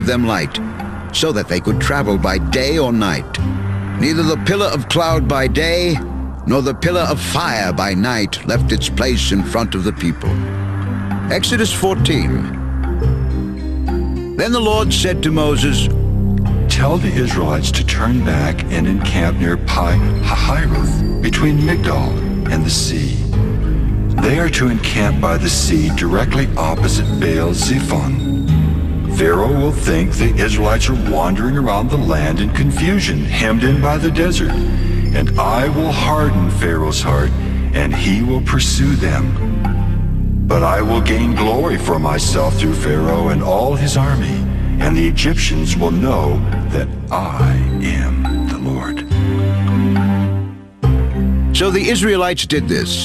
them light, so that they could travel by day or night. Neither the pillar of cloud by day, nor the pillar of fire by night left its place in front of the people. Exodus 14. Then the Lord said to Moses, Tell the Israelites to turn back and encamp near Pi-hahiroth, between Migdol and the sea. They are to encamp by the sea directly opposite Baal-zephon. Pharaoh will think the Israelites are wandering around the land in confusion, hemmed in by the desert. And I will harden Pharaoh's heart, and he will pursue them. But I will gain glory for myself through Pharaoh and all his army, and the Egyptians will know that I am the Lord. So the Israelites did this.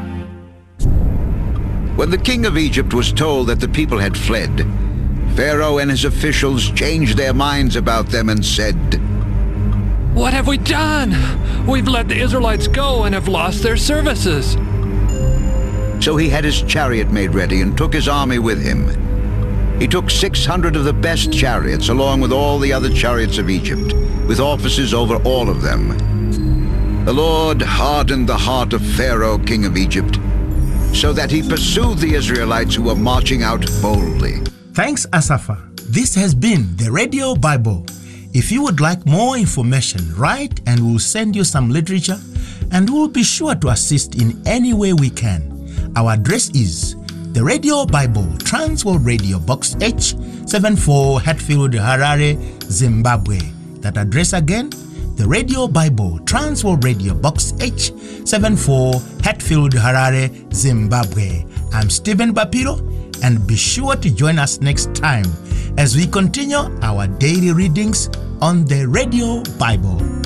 When the king of Egypt was told that the people had fled, Pharaoh and his officials changed their minds about them and said, What have we done? We've let the Israelites go and have lost their services. So he had his chariot made ready and took his army with him. He took 600 of the best chariots, along with all the other chariots of Egypt, with officers over all of them. The Lord hardened the heart of Pharaoh, king of Egypt, so that he pursued the Israelites who were marching out boldly. Thanks, Asafa. This has been the Radio Bible. If you would like more information, write and we'll send you some literature, and we'll be sure to assist in any way we can. Our address is the Radio Bible, Transworld Radio, Box H, 74 Hatfield, Harare, Zimbabwe. That address again, the Radio Bible, Transworld Radio, Box H, 74 Hatfield, Harare, Zimbabwe. I'm Stephen Bapiro, and be sure to join us next time as we continue our daily readings on the Radio Bible.